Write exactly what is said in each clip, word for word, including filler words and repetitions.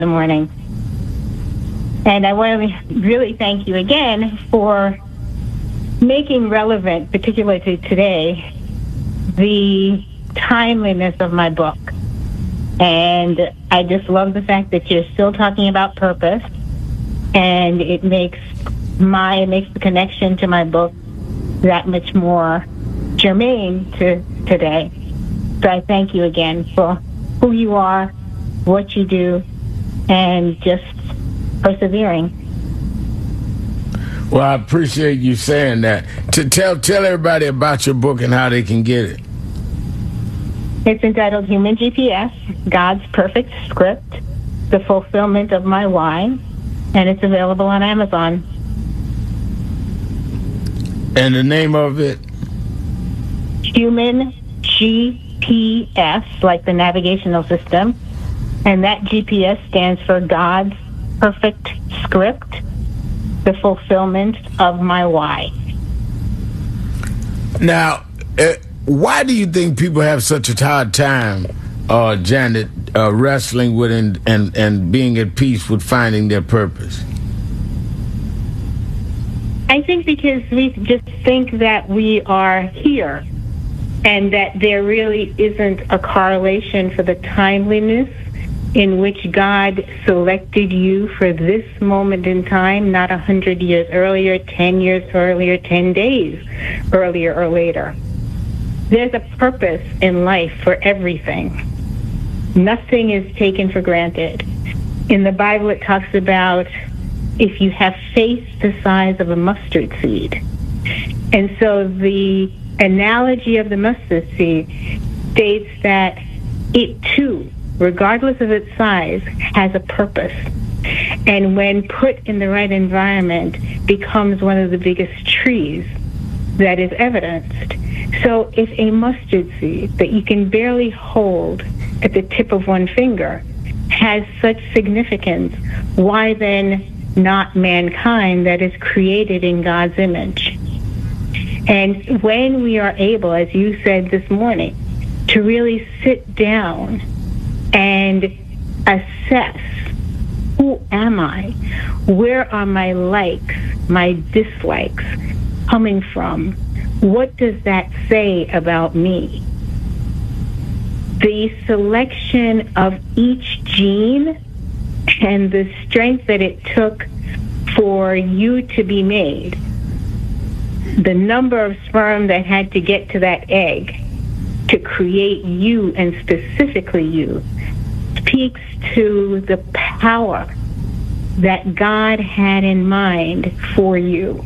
the morning. And I want to really thank you again for making relevant, particularly to today, the timeliness of my book. And I just love the fact that you're still talking about purpose, and it makes my it makes the connection to my book that much more germane to today. So I thank you again for who you are, what you do, and just persevering. Well, I appreciate you saying that. To tell tell everybody about your book and how they can get it. It's entitled Human G P S, God's Perfect Script, The Fulfillment of My Why, and it's available on Amazon. And the name of it? Human G P S, like the navigational system, and that G P S stands for God's Perfect Script, The Fulfillment of My Why. Now, uh, why do you think people have such a hard time, uh, Janet, uh, wrestling with and, and, and being at peace with finding their purpose? I think because we just think that we are here and that there really isn't a correlation for the timeliness in which God selected you for this moment in time, not a hundred years earlier, ten years earlier, ten days earlier or later. There's a purpose in life for everything. Nothing is taken for granted. In the Bible, it talks about if you have faith the size of a mustard seed. And so the analogy of the mustard seed states that it too, regardless of its size, has a purpose. And when put in the right environment, becomes one of the biggest trees that is evidenced. So if a mustard seed that you can barely hold at the tip of one finger has such significance, why then not mankind that is created in God's image? And when we are able, as you said this morning, to really sit down and assess, who am I? Where are my likes, my dislikes coming from? What does that say about me? The selection of each gene and the strength that it took for you to be made, the number of sperm that had to get to that egg to create you, and specifically you, speaks to the power that God had in mind for you.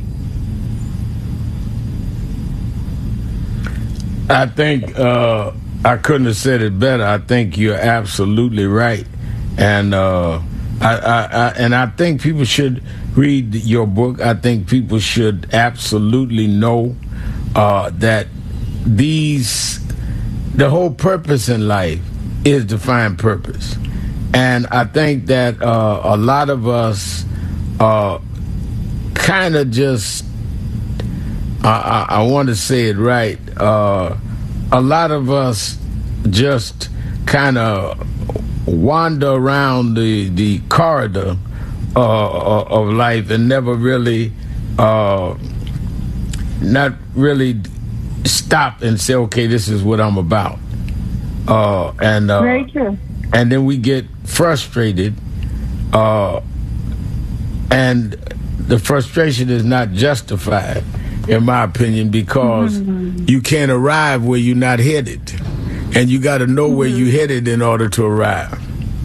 I think uh, I couldn't have said it better. I think you're absolutely right, and uh, I, I, I and I think people should read your book. I think people should absolutely know uh, that these the whole purpose in life is to find purpose, and I think that uh, a lot of us uh, kind of just. I, I, I want to say it right. Uh, a lot of us just kind of wander around the, the corridor uh, of life and never really, uh, not really stop and say, okay, this is what I'm about. Uh, and uh, Very true. And then we get frustrated, uh, and the frustration is not justified, in my opinion, because mm-hmm. you can't arrive where you're not headed. And you got to know mm-hmm. where you're headed in order to arrive.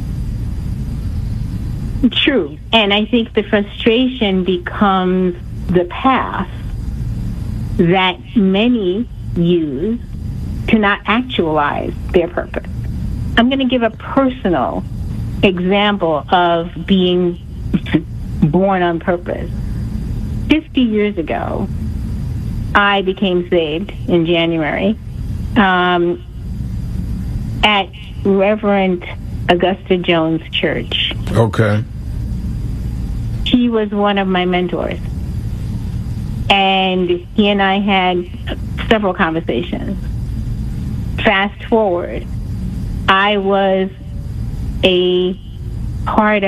True. And I think the frustration becomes the path that many use to not actualize their purpose. I'm going to give a personal example of being born on purpose. Fifty years ago, I became saved in January um, at Reverend Augusta Jones Church. Okay. He was one of my mentors. And he and I had several conversations. Fast forward, I was a part